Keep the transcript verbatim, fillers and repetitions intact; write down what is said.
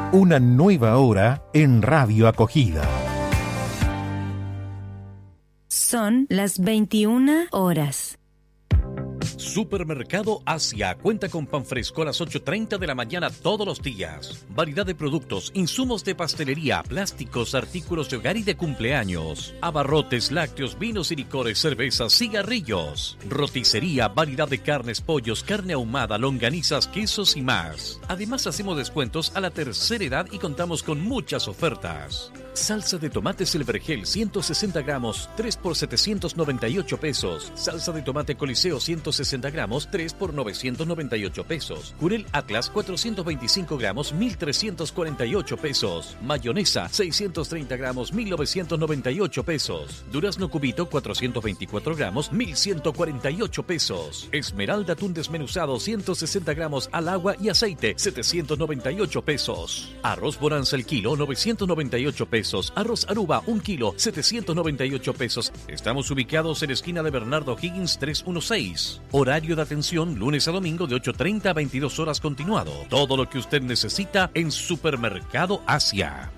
Una nueva hora en Radio Acogida. Son las veintiuna horas. Supermercado Asia cuenta con pan fresco a las ocho y treinta de la mañana todos los días. Variedad de productos, insumos de pastelería, plásticos, artículos de hogar y de cumpleaños. Abarrotes, lácteos, vinos y licores, cervezas, cigarrillos. Roticería, variedad de carnes, pollos, carne ahumada, longanizas, quesos y más. Además hacemos descuentos a la tercera edad y contamos con muchas ofertas. Salsa de tomates El Vergel ciento sesenta gramos, tres por setecientos noventa y ocho pesos. Salsa de tomate Coliseo ciento sesenta gramos, tres por novecientos noventa y ocho pesos. Curel Atlas cuatrocientos veinticinco gramos, mil trescientos cuarenta y ocho pesos. Mayonesa seiscientos treinta gramos, mil novecientos noventa y ocho pesos. Durazno Cubito cuatrocientos veinticuatro gramos, mil ciento cuarenta y ocho pesos. Esmeralda atún desmenuzado ciento sesenta gramos al agua y aceite, setecientos noventa y ocho pesos. Arroz Bonanza el kilo, novecientos noventa y ocho pesos. Arroz Aruba, un kilo, setecientos noventa y ocho pesos. Estamos ubicados en la esquina de Bernardo Higgins trescientos dieciséis. Horario de atención lunes a domingo de ocho y treinta a veintidós horas continuado. Todo lo que usted necesita en Supermercado Asia.